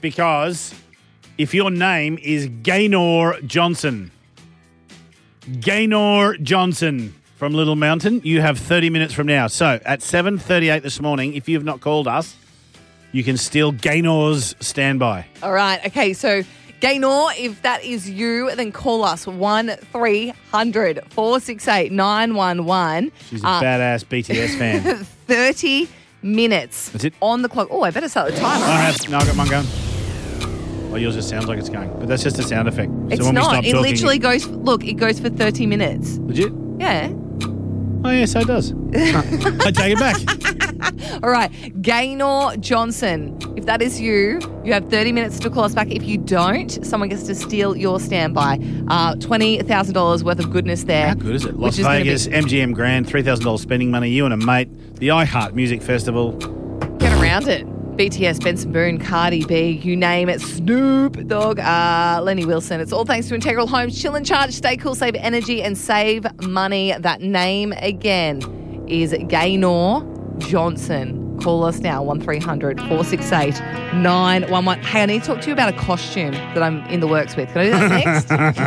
because if your name is Gaynor Johnson from Little Mountain, you have 30 minutes from now. So at 7:38 this morning, if you have not called us, you can steal Gaynor's standby. All right. Okay, so Gaynor, if that is you, then call us 1-300-468-911. She's a badass BTS fan. 30 minutes. That's it. On the clock. Oh, I better start the timer. I've got mine going. Well, yours just sounds like it's going, but that's just a sound effect. It's so when not. We stop It talking, literally goes, look, it goes for 30 minutes. Legit? Yeah. Oh, yeah, so it does. I take it back. All right. Gaynor Johnson. If that is you, you have 30 minutes to call us back. If you don't, someone gets to steal your standby. $20,000 worth of goodness there. How good is it? Las Vegas, MGM Grand, $3,000 spending money, you and a mate, the iHeart Music Festival. Get around it. BTS, Benson Boone, Cardi B, you name it, Snoop Dogg, Lenny Wilson. It's all thanks to Integral Homes. Chill and charge, stay cool, save energy and save money. That name again is Gaynor Johnson. Call us now, 1-300-468-911. Hey, I need to talk to you about a costume that I'm in the works with. Can I do that next?